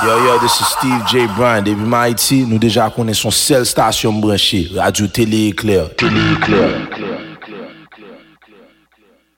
Yo, this is Steve J. Bryan. Depuis Haïti, nous déjà connaissons seule station branchée, Radio Télé Éclair.